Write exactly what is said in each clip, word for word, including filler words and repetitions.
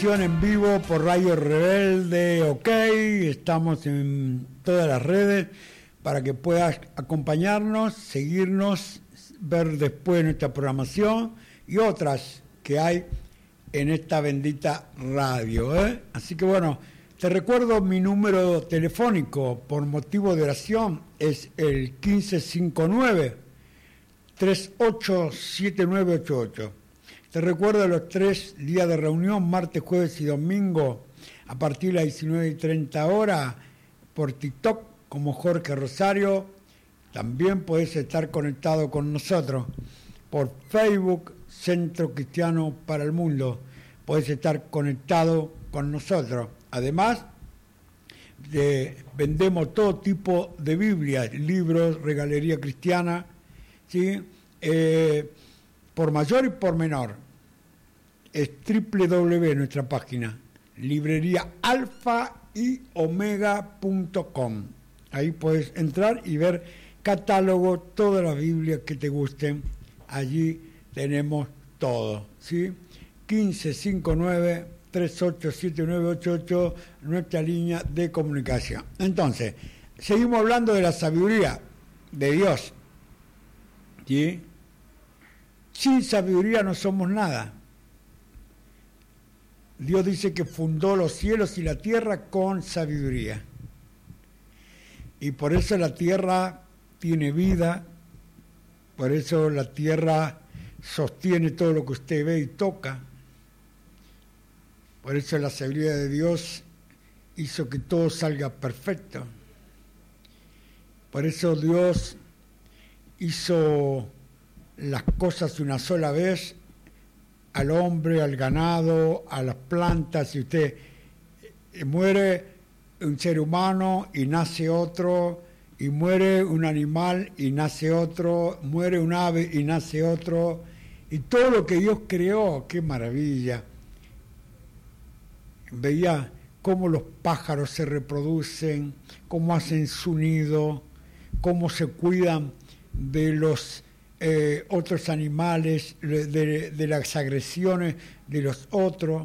En vivo por Radio Rebelde, ok, estamos en todas las redes para que puedas acompañarnos, seguirnos, ver después nuestra programación y otras que hay en esta bendita radio, ¿eh? Así que bueno, te recuerdo mi número telefónico por motivo de oración es el quince cincuenta y nueve, treinta y ocho, setenta y nueve ochenta y ocho. Te recuerdo los tres días de reunión, martes, jueves y domingo, a partir de las diecinueve y treinta horas, por TikTok, como Jorge Rosario. También podés estar conectado con nosotros por Facebook, Centro Cristiano para el Mundo. Podés estar conectado con nosotros. Además, de, vendemos todo tipo de Biblias, libros, regalería cristiana, ¿sí? Eh, por mayor y por menor. Es doble u doble u doble u punto nuestra página, librería alfa y omega punto com. Ahí puedes entrar y ver catálogo, todas las Biblias que te gusten. Allí tenemos todo, ¿sí? quince cincuenta y nueve, treinta y ocho, setenta y nueve ochenta y ocho, nuestra línea de comunicación. Entonces, seguimos hablando de la sabiduría de Dios, ¿sí? Sin sabiduría no somos nada. Dios dice que fundó los cielos y la tierra con sabiduría. Y por eso la tierra tiene vida, por eso la tierra sostiene todo lo que usted ve y toca. Por eso la sabiduría de Dios hizo que todo salga perfecto. Por eso Dios hizo las cosas una sola vez, al hombre, al ganado, a las plantas. Si usted muere un ser humano y nace otro, y muere un animal y nace otro, muere un ave y nace otro, y todo lo que Dios creó, qué maravilla. Veía cómo los pájaros se reproducen, cómo hacen su nido, cómo se cuidan de los Eh, otros animales, de, de las agresiones de los otros.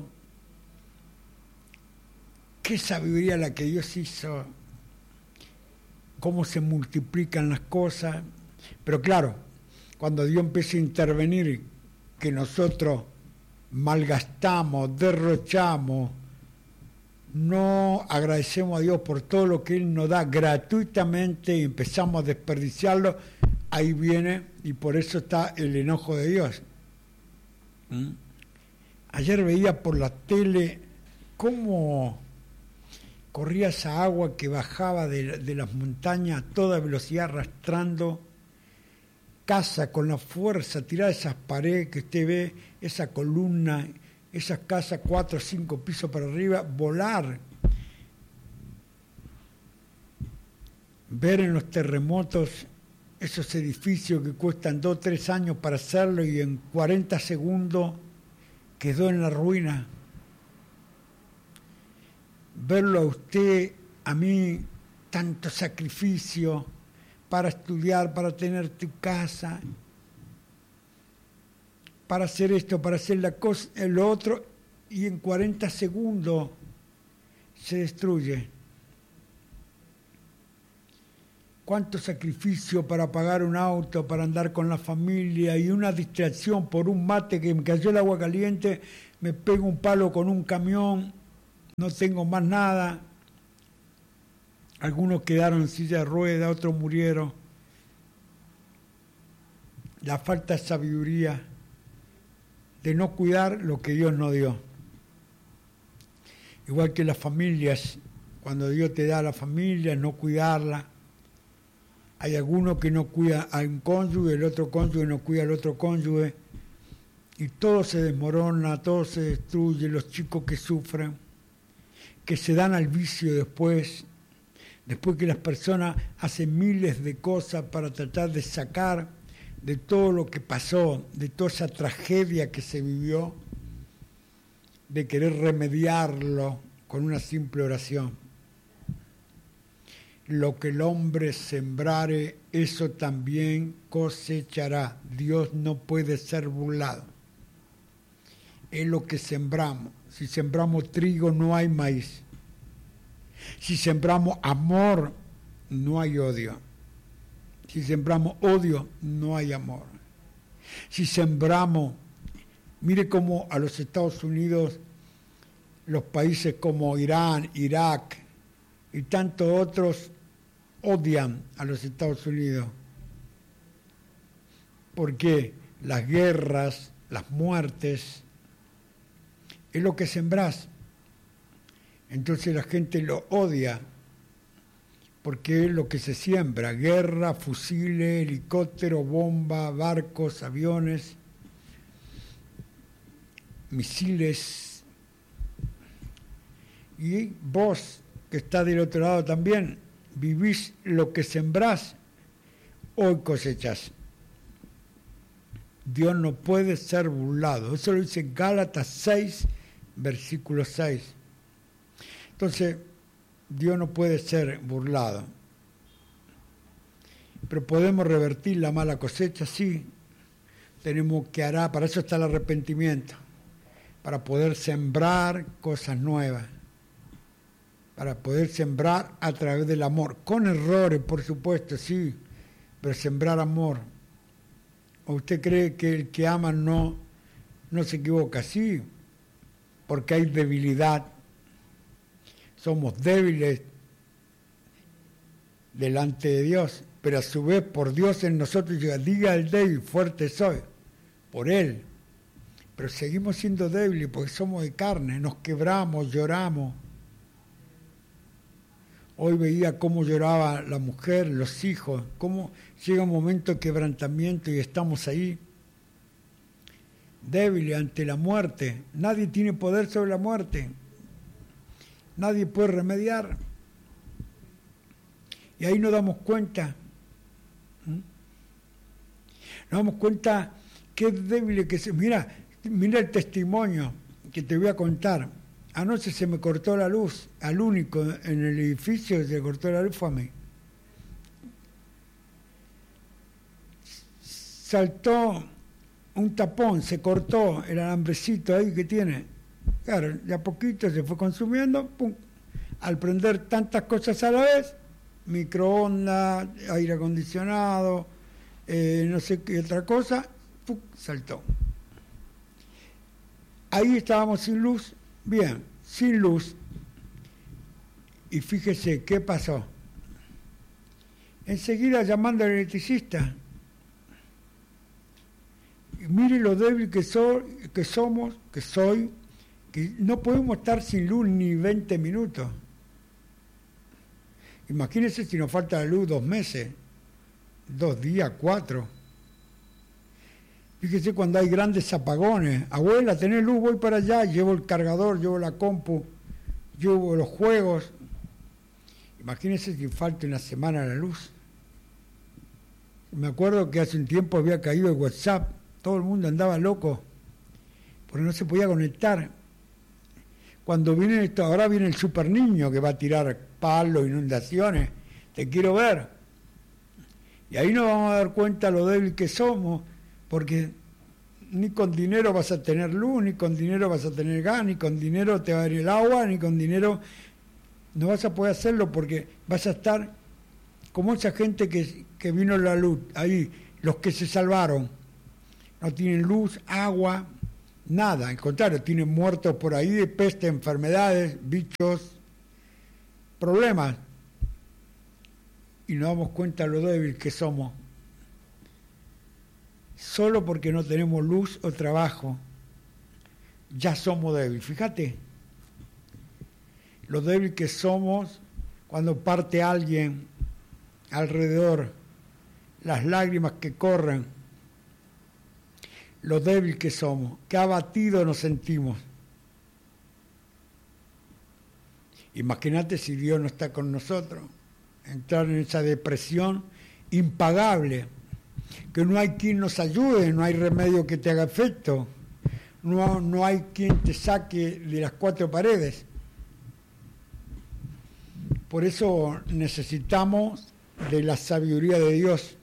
Qué sabiduría la que Dios hizo, cómo se multiplican las cosas. Pero claro, cuando Dios empieza a intervenir, que nosotros malgastamos, derrochamos, no agradecemos a Dios por todo lo que Él nos da gratuitamente y empezamos a desperdiciarlo, ahí viene, y por eso está el enojo de Dios. ¿Mm? Ayer veía por la tele cómo corría esa agua que bajaba de, de las montañas a toda velocidad, arrastrando casa con la fuerza, tirar esas paredes que usted ve, esa columna, esas casas cuatro o cinco pisos para arriba, volar. Ver en los terremotos esos edificios que cuestan dos o tres años para hacerlo y en cuarenta segundos quedó en la ruina. Verlo a usted, a mí, tanto sacrificio para estudiar, para tener tu casa, para hacer esto, para hacer la cosa, lo otro, y en cuarenta segundos se destruye. Cuánto sacrificio para pagar un auto, para andar con la familia, y una distracción por un mate que me cayó el agua caliente, me pego un palo con un camión, no tengo más nada. Algunos quedaron en silla de ruedas, otros murieron. La falta de sabiduría de no cuidar lo que Dios nos dio. Igual que las familias, cuando Dios te da a la familia, no cuidarla. Hay algunos que no cuidan a un cónyuge, el otro cónyuge no cuida al otro cónyuge, y todo se desmorona, todo se destruye, los chicos que sufren, que se dan al vicio después, después que las personas hacen miles de cosas para tratar de sacar de todo lo que pasó, de toda esa tragedia que se vivió, de querer remediarlo con una simple oración. Lo que el hombre sembrare, eso también cosechará. Dios no puede ser burlado. Es lo que sembramos. Si sembramos trigo, no hay maíz. Si sembramos amor, no hay odio. Si sembramos odio, no hay amor. Si sembramos, mire cómo a los Estados Unidos, los países como Irán, Irak y tantos otros odian a los Estados Unidos. Porque las guerras, las muertes, es lo que sembrás. Entonces la gente lo odia, porque es lo que se siembra: guerra, fusiles, helicópteros, bombas, barcos, aviones, misiles. Y vos, que estás del otro lado también, vivís lo que sembrás, hoy cosechás. Dios no puede ser burlado. Eso lo dice Gálatas seis, versículo seis. Entonces, Dios no puede ser burlado. Pero podemos revertir la mala cosecha, sí. Tenemos que hará, para eso está el arrepentimiento, para poder sembrar cosas nuevas, para poder sembrar a través del amor, con errores, por supuesto, sí, pero sembrar amor. ¿O usted cree que el que ama no, no se equivoca? Sí, porque hay debilidad. Somos débiles delante de Dios, pero a su vez por Dios en nosotros llega, diga el débil, fuerte soy, por Él. Pero seguimos siendo débiles porque somos de carne, nos quebramos, lloramos. Hoy veía cómo lloraba la mujer, los hijos, cómo llega un momento de quebrantamiento y estamos ahí, débiles ante la muerte. Nadie tiene poder sobre la muerte. Nadie puede remediar. Y ahí nos damos cuenta. ¿Mm? Nos damos cuenta qué débil que se... Mira, mira el testimonio que te voy a contar. Anoche se me cortó la luz, al único en el edificio que se cortó la luz fue a mí. Saltó un tapón, se cortó el alambrecito ahí que tiene. Claro, de a poquito se fue consumiendo, pum. Al prender tantas cosas a la vez, microondas, aire acondicionado, eh, no sé qué otra cosa, pum, saltó. Ahí estábamos sin luz. Bien, sin luz, y fíjese qué pasó. Enseguida llamando al electricista. Y mire lo débil que, so, que somos, que soy, que no podemos estar sin luz ni veinte minutos. Imagínense si nos falta la luz dos meses, dos días, cuatro. Fíjese cuando hay grandes apagones. Abuela, ¿tenés luz? Voy para allá, llevo el cargador, llevo la compu, llevo los juegos. Imagínense si falta una semana la luz. Me acuerdo que hace un tiempo había caído el WhatsApp, todo el mundo andaba loco, porque no se podía conectar. Cuando viene esto, ahora viene el super niño que va a tirar palos, inundaciones, te quiero ver. Y ahí nos vamos a dar cuenta lo débil que somos, porque ni con dinero vas a tener luz, ni con dinero vas a tener gas, ni con dinero te va a ir el agua, ni con dinero no vas a poder hacerlo, porque vas a estar como esa gente que, que vino la luz, ahí, los que se salvaron, no tienen luz, agua, nada, al contrario, tienen muertos por ahí de peste, enfermedades, bichos, problemas, y nos damos cuenta lo débil que somos. Solo porque no tenemos luz o trabajo, ya somos débiles. Fíjate, lo débil que somos cuando parte alguien alrededor, las lágrimas que corren, lo débil que somos, qué abatido nos sentimos. Imagínate si Dios no está con nosotros, entrar en esa depresión impagable, que no hay quien nos ayude, no hay remedio que te haga efecto, no, no hay quien te saque de las cuatro paredes. Por eso necesitamos de la sabiduría de Dios,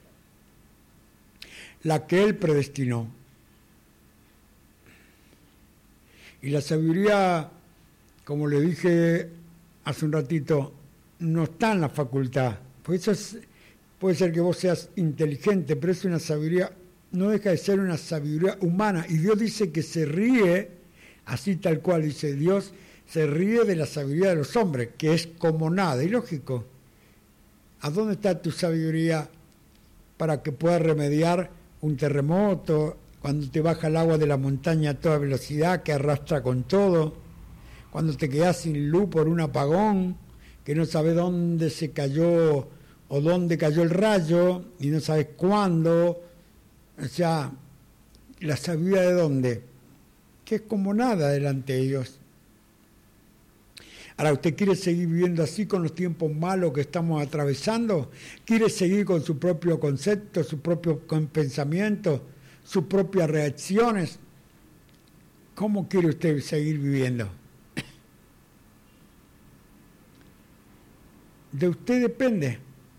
la que Él predestinó. Y la sabiduría, como le dije hace un ratito, no está en la facultad. Por eso es, puede ser que vos seas inteligente, pero es una sabiduría, no deja de ser una sabiduría humana. Y Dios dice que se ríe, así tal cual dice Dios, se ríe de la sabiduría de los hombres, que es como nada. Y lógico, ¿a dónde está tu sabiduría para que puedas remediar un terremoto, cuando te baja el agua de la montaña a toda velocidad, que arrastra con todo, cuando te quedas sin luz por un apagón, que no sabes dónde se cayó o dónde cayó el rayo y no sabes cuándo? O sea, la sabiduría de dónde, que es como nada delante de Dios. Ahora, ¿usted quiere seguir viviendo así con los tiempos malos que estamos atravesando? ¿Quiere seguir con su propio concepto, su propio pensamiento, sus propias reacciones? ¿Cómo quiere usted seguir viviendo? De usted depende.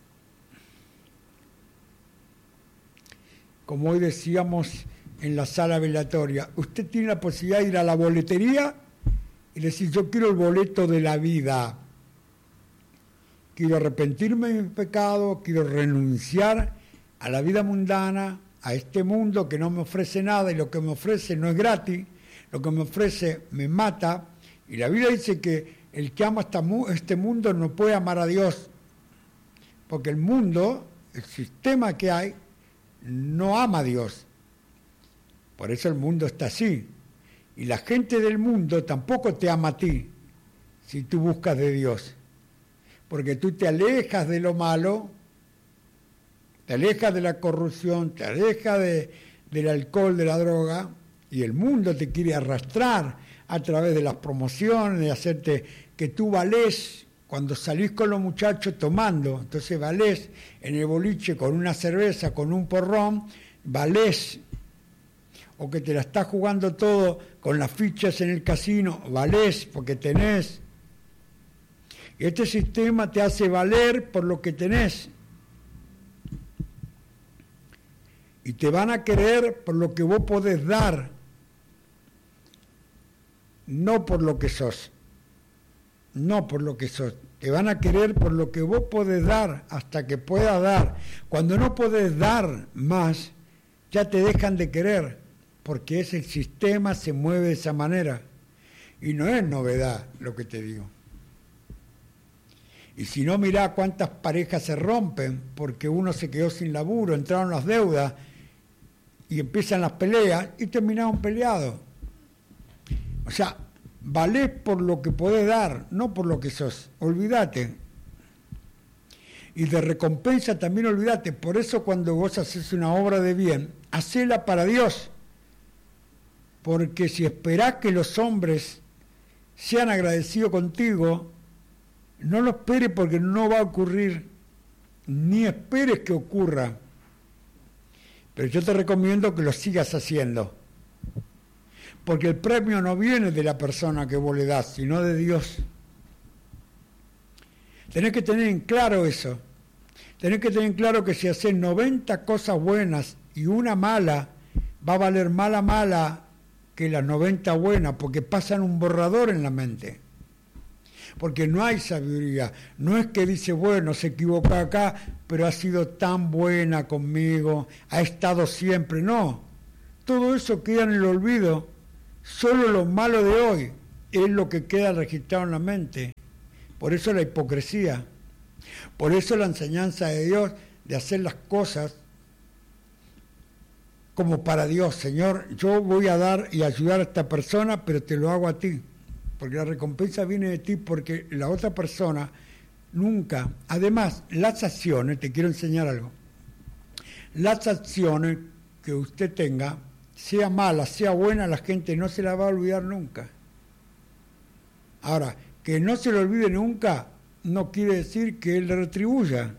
Como hoy decíamos en la sala velatoria, usted tiene la posibilidad de ir a la boletería y decir: yo quiero el boleto de la vida. Quiero arrepentirme de mi pecado, quiero renunciar a la vida mundana, a este mundo que no me ofrece nada, y lo que me ofrece no es gratis, lo que me ofrece me mata. Y la Biblia dice que el que ama este mundo no puede amar a Dios, porque el mundo, el sistema que hay, no ama a Dios. Por eso el mundo está así. Y la gente del mundo tampoco te ama a ti si tú buscas de Dios, porque tú te alejas de lo malo, te alejas de la corrupción, te alejas de, del alcohol, de la droga, y el mundo te quiere arrastrar a través de las promociones, de hacerte que tú valés cuando salís con los muchachos tomando. Entonces valés en el boliche con una cerveza, con un porrón, valés. O que te la estás jugando todo con las fichas en el casino, valés porque tenés. Y este sistema te hace valer por lo que tenés. Y te van a querer por lo que vos podés dar, no por lo que sos. No por lo que sos. Te van a querer por lo que vos podés dar, hasta que puedas dar. Cuando no podés dar más, ya te dejan de querer, porque ese sistema se mueve de esa manera. Y no es novedad lo que te digo. Y si no, mirá cuántas parejas se rompen porque uno se quedó sin laburo, entraron las deudas y empiezan las peleas y terminaron peleados. O sea, valés por lo que podés dar, no por lo que sos. Olvídate. Y de recompensa también olvídate. Por eso cuando vos haces una obra de bien, hacela para Dios. Porque si esperás que los hombres sean agradecidos contigo, no lo esperes, porque no va a ocurrir, ni esperes que ocurra. Pero yo te recomiendo que lo sigas haciendo, porque el premio no viene de la persona que vos le das, sino de Dios. Tenés que tener en claro eso. Tenés que tener en claro que si haces noventa cosas buenas y una mala, va a valer mala mala que las noventa buenas, porque pasan un borrador en la mente. Porque no hay sabiduría. No es que dice, bueno, se equivocó acá, pero ha sido tan buena conmigo, ha estado siempre. No, todo eso queda en el olvido. Solo lo malo de hoy es lo que queda registrado en la mente. Por eso la hipocresía. Por eso la enseñanza de Dios de hacer las cosas como para Dios. Señor, yo voy a dar y ayudar a esta persona, pero te lo hago a ti. Porque la recompensa viene de ti, porque la otra persona nunca. Además, las acciones, te quiero enseñar algo. Las acciones que usted tenga, sea mala, sea buena, la gente no se la va a olvidar nunca. Ahora, que no se lo olvide nunca, no quiere decir que él le retribuya.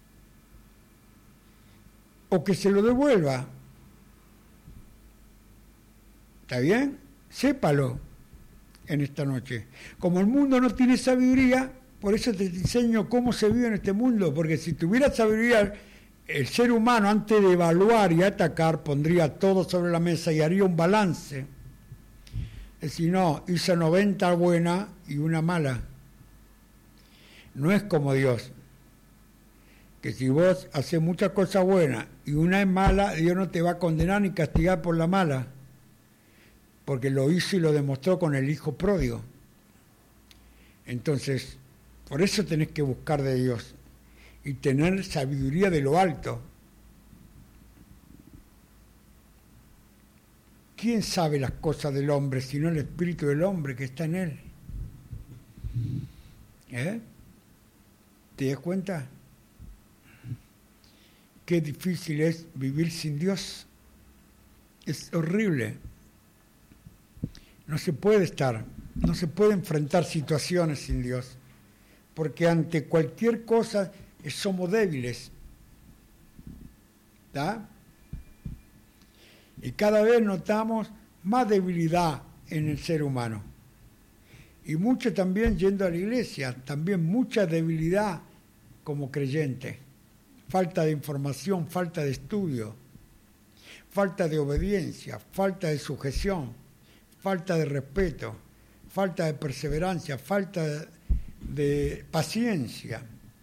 O que se lo devuelva. ¿Está bien? Sépalo en esta noche. Como el mundo no tiene sabiduría, por eso te enseño cómo se vive en este mundo, porque si tuviera sabiduría, el ser humano antes de evaluar y atacar pondría todo sobre la mesa y haría un balance. Si no, hizo noventa buenas y una mala. No es como Dios, que si vos haces muchas cosas buenas y una es mala, Dios no te va a condenar ni castigar por la mala, porque lo hizo y lo demostró con el hijo pródigo. Entonces, por eso tenés que buscar de Dios y tener sabiduría de lo alto. ¿Quién sabe las cosas del hombre sino el espíritu del hombre que está en él? ¿Eh? ¿Te das cuenta? Qué difícil es vivir sin Dios. Es horrible. No se puede estar, no se puede enfrentar situaciones sin Dios, porque ante cualquier cosa somos débiles. ¿Está? Y cada vez notamos más debilidad en el ser humano. Y mucho también yendo a la iglesia, también mucha debilidad como creyente. Falta de información, falta de estudio, falta de obediencia, falta de sujeción, falta de respeto, falta de perseverancia, falta de, de paciencia.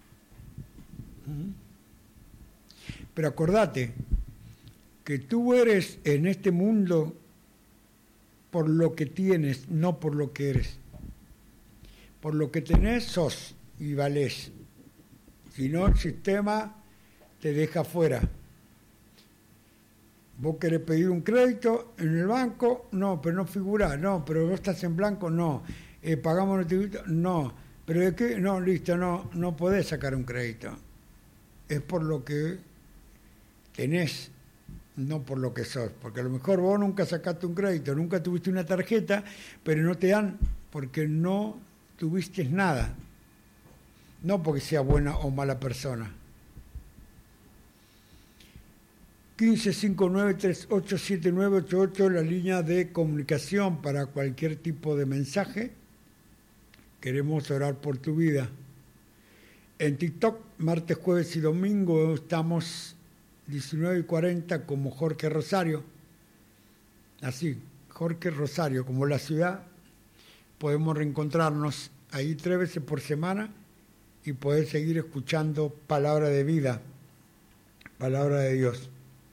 Pero acordate que tú eres en este mundo por lo que tienes, no por lo que eres. Por lo que tenés, sos y valés. Si no, el sistema te deja fuera. Vos querés pedir un crédito en el banco, no, pero no figurás, no, pero vos estás en blanco, no. Eh, ¿Pagamos el crédito? No. ¿Pero de qué? No, listo, no, no podés sacar un crédito. Es por lo que tenés, no por lo que sos. Porque a lo mejor vos nunca sacaste un crédito, nunca tuviste una tarjeta, pero no te dan porque no tuviste nada. No porque sea buena o mala persona. quince cinco nueve tres ocho siete nueve ocho ocho, la línea de comunicación para cualquier tipo de mensaje. Queremos orar por tu vida. En TikTok, martes, jueves y domingo, estamos diecinueve y cuarenta como Jorge Rosario. Así, Jorge Rosario, como la ciudad. Podemos reencontrarnos ahí tres veces por semana y poder seguir escuchando palabra de vida, palabra de Dios.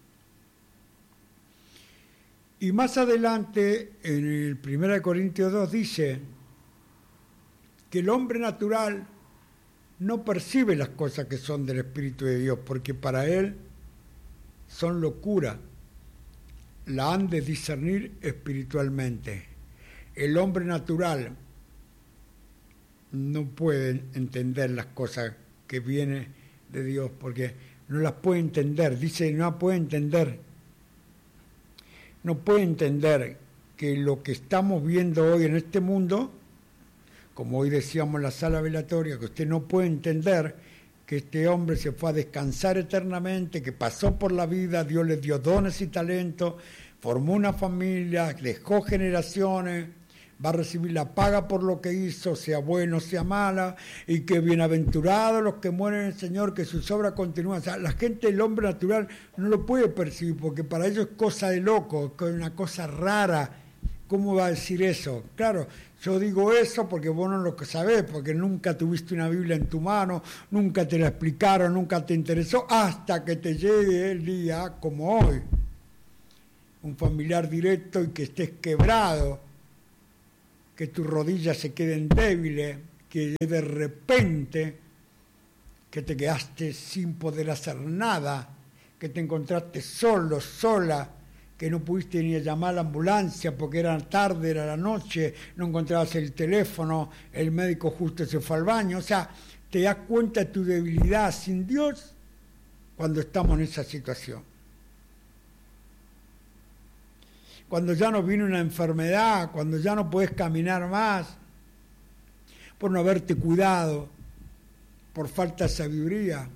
Y más adelante, en el primero de Corintios dos, dice que el hombre natural no percibe las cosas que son del Espíritu de Dios, porque para él son locura, la han de discernir espiritualmente. El hombre natural no puede entender las cosas que vienen de Dios, porque no las puede entender, dice, no las puede entender. No puede entender que lo que estamos viendo hoy en este mundo, como hoy decíamos en la sala velatoria, que usted no puede entender que este hombre se fue a descansar eternamente, que pasó por la vida, Dios le dio dones y talentos, formó una familia, dejó generaciones, va a recibir la paga por lo que hizo, sea bueno, sea mala, y que bienaventurados los que mueren en el Señor, que sus obras continúan. O sea, la gente, el hombre natural, no lo puede percibir, porque para ellos es cosa de loco, es una cosa rara. ¿Cómo va a decir eso? Claro, yo digo eso porque vos no lo sabés, porque nunca tuviste una Biblia en tu mano, nunca te la explicaron, nunca te interesó, hasta que te llegue el día como hoy. Un familiar directo y que estés quebrado, que tus rodillas se queden débiles, que de repente que te quedaste sin poder hacer nada, que te encontraste solo, sola, que no pudiste ni llamar a la ambulancia porque era tarde, era la noche, no encontrabas el teléfono, el médico justo se fue al baño. O sea, te das cuenta de tu debilidad sin Dios cuando estamos en esa situación. Cuando ya nos viene una enfermedad, cuando ya no puedes caminar más, por no haberte cuidado, por falta de sabiduría.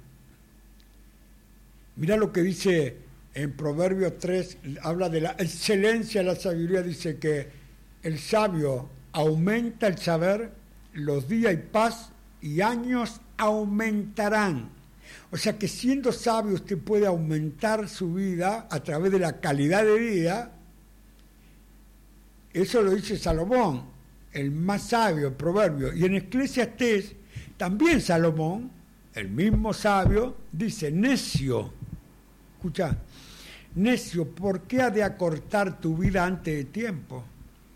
Mirá lo que dice en Proverbios tres, habla de la excelencia de la sabiduría, dice que el sabio aumenta el saber, los días y paz y años aumentarán. O sea que siendo sabio usted puede aumentar su vida a través de la calidad de vida Eso lo dice Salomón, el más sabio, el proverbio. Y en Eclesiastés, también Salomón, el mismo sabio, dice, necio, escucha, necio, ¿por qué ha de acortar tu vida antes de tiempo?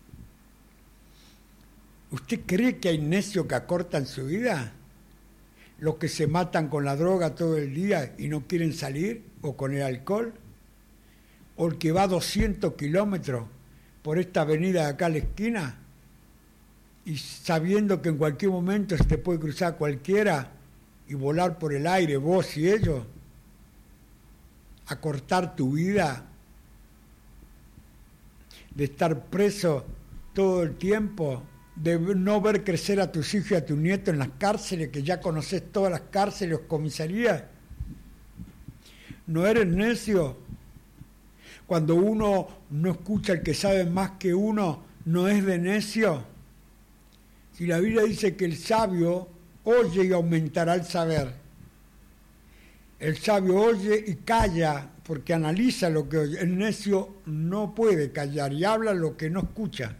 ¿Usted cree que hay necios que acortan su vida? Los que se matan con la droga todo el día y no quieren salir, o con el alcohol, o el que va doscientos kilómetros por esta avenida de acá a la esquina y sabiendo que en cualquier momento se te puede cruzar cualquiera y volar por el aire, vos y ellos, acortar tu vida, de estar preso todo el tiempo, de no ver crecer a tus hijos y a tus nietos en las cárceles, que ya conoces todas las cárceles, comisarías. ¿No eres necio? Cuando uno no escucha al que sabe más que uno, ¿no es de necio? Si la Biblia dice que el sabio oye y aumentará el saber. El sabio oye y calla porque analiza lo que oye. El necio no puede callar y habla lo que no escucha.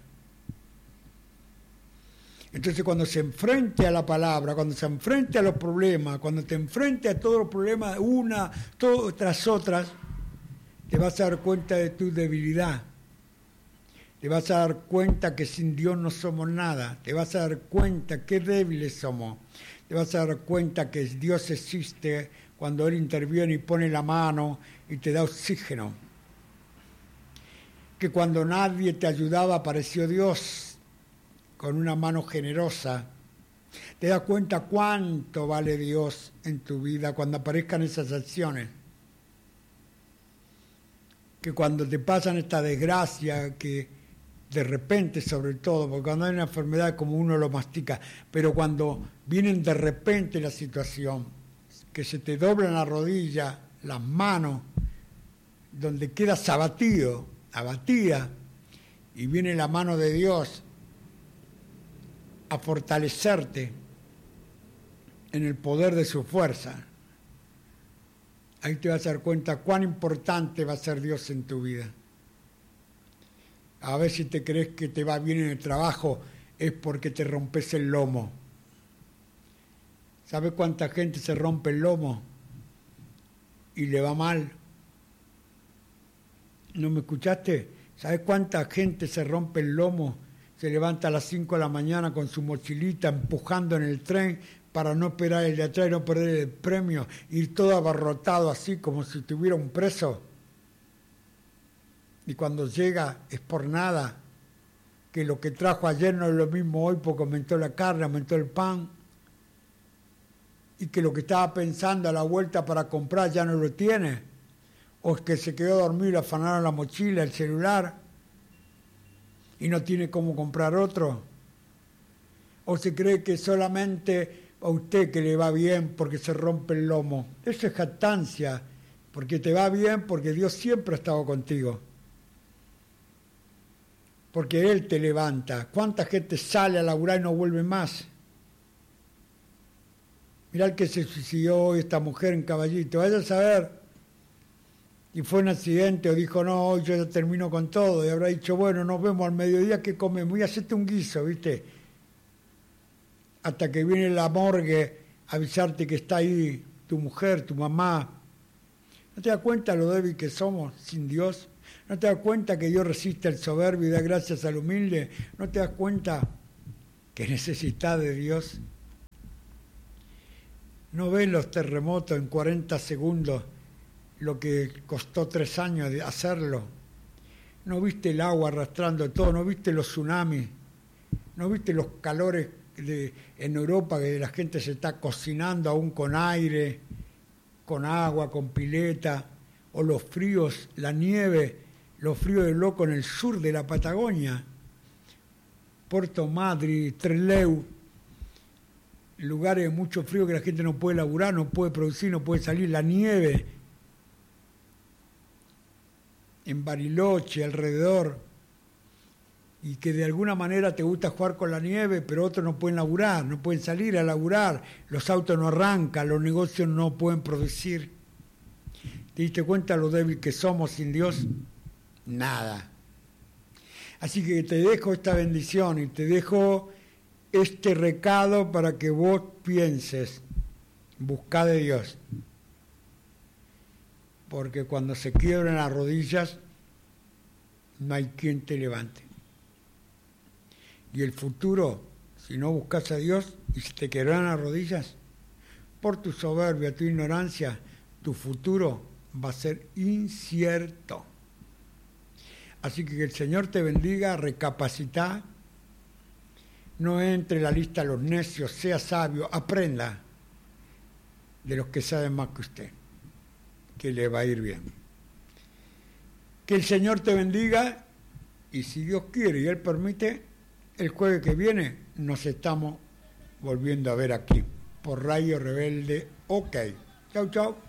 Entonces cuando se enfrente a la palabra, cuando se enfrente a los problemas, cuando te enfrente a todos los problemas, una todo, tras otras, te vas a dar cuenta de tu debilidad. Te vas a dar cuenta que sin Dios no somos nada. Te vas a dar cuenta qué débiles somos. Te vas a dar cuenta que Dios existe cuando Él interviene y pone la mano y te da oxígeno. Que cuando nadie te ayudaba apareció Dios con una mano generosa. Te das cuenta cuánto vale Dios en tu vida cuando aparezcan esas acciones. Que cuando te pasan esta desgracia, que de repente sobre todo, porque cuando hay una enfermedad como uno lo mastica, pero cuando vienen de repente la situación, que se te doblan la rodilla, las manos, donde quedas abatido, abatida, y viene la mano de Dios a fortalecerte en el poder de su fuerza. Ahí te vas a dar cuenta cuán importante va a ser Dios en tu vida. A ver si te crees que te va bien en el trabajo, es porque te rompes el lomo. ¿Sabes cuánta gente se rompe el lomo y le va mal? ¿No me escuchaste? ¿Sabes cuánta gente se rompe el lomo? Se levanta a las cinco de la mañana con su mochilita empujando en el tren para no esperar el de atrás y no perder el premio, ir todo abarrotado así como si tuviera un preso. Y cuando llega es por nada, que lo que trajo ayer no es lo mismo hoy porque aumentó la carne, aumentó el pan, y que lo que estaba pensando a la vuelta para comprar ya no lo tiene, o es que se quedó dormido y le afanaron la mochila, el celular, y no tiene cómo comprar otro, o se cree que solamente a usted que le va bien porque se rompe el lomo. Eso es jactancia, porque te va bien porque Dios siempre ha estado contigo, porque Él te levanta. ¿Cuánta gente sale a laburar y no vuelve más? Mirá el que se suicidó hoy, esta mujer en Caballito, vaya a saber, y fue un accidente o dijo, no, hoy yo ya termino con todo, y habrá dicho, bueno, nos vemos al mediodía, ¿qué comemos? Y hacete un guiso, ¿viste? Hasta que viene la morgue a avisarte que está ahí tu mujer, tu mamá. ¿No te das cuenta lo débil que somos sin Dios? ¿No te das cuenta que Dios resiste al soberbio y da gracias al humilde? ¿No te das cuenta que necesitas de Dios? ¿No ves los terremotos en cuarenta segundos, lo que costó tres años de hacerlo? ¿No viste el agua arrastrando todo? ¿No viste los tsunamis? ¿No viste los calores de, en Europa, que la gente se está cocinando aún con aire, con agua, con pileta? O los fríos, la nieve, los fríos de loco en el sur de la Patagonia, Puerto Madryn, Trelew, lugares de mucho frío que la gente no puede laburar, no puede producir, no puede salir, la nieve en Bariloche, alrededor, y que de alguna manera te gusta jugar con la nieve, pero otros no pueden laburar, no pueden salir a laburar, los autos no arrancan, los negocios no pueden producir. ¿Te diste cuenta lo débil que somos sin Dios? Nada. Así que te dejo esta bendición y te dejo este recado para que vos pienses, buscá de Dios. Porque cuando se quiebran las rodillas, no hay quien te levante. Y el futuro, si no buscas a Dios y se te quiebran las rodillas, por tu soberbia, tu ignorancia, tu futuro va a ser incierto. Así que que el Señor te bendiga, recapacita, no entre en la lista de los necios, sea sabio, aprenda de los que saben más que usted, que le va a ir bien. Que el Señor te bendiga y si Dios quiere y Él permite, el jueves que viene nos estamos volviendo a ver aquí por Radio Rebelde. Ok. Chau, chau.